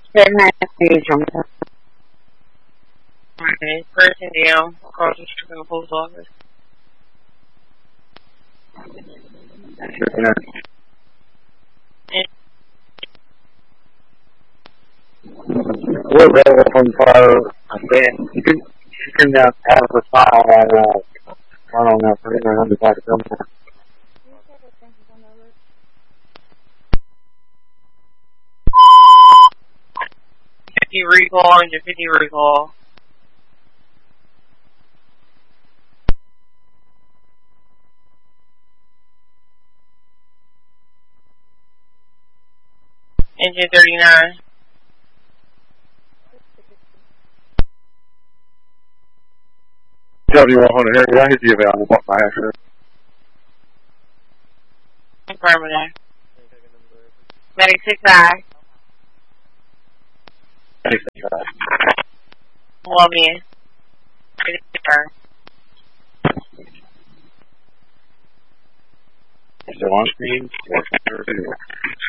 Okay, person down across the street from the post office. We're available from fire. You can have a file on I don't know, for 100 back to come. Recall and 50 recall. Engine 39. W100 here, I hit you about what my accident. Affirmative. Medic 6I. Log in. Is it on screen?